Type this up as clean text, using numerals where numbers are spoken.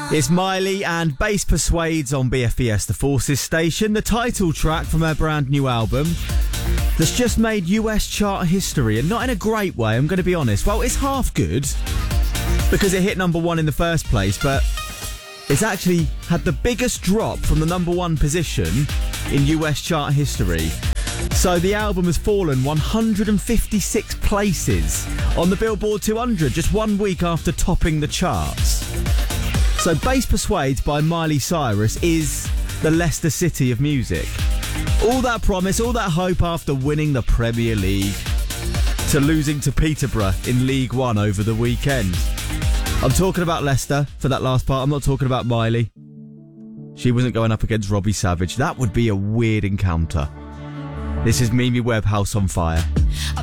It's Miley and Bass Persuades on BFES The Forces station, the title track from her brand new album that's just made US chart history, and not in a great way, I'm going to be honest. Well, it's half good because it hit number one in the first place, but it's actually had the biggest drop from the number one position in US chart history. So the album has fallen 156 places on the Billboard 200 just 1 week after topping the charts. So Bass Persuades by Miley Cyrus is the Leicester City of music. All that promise, all that hope after winning the Premier League to losing to Peterborough in League One over the weekend. I'm talking about Leicester for that last part. I'm not talking about Miley. She wasn't going up against Robbie Savage. That would be a weird encounter. This is Mimi Webb, House on Fire.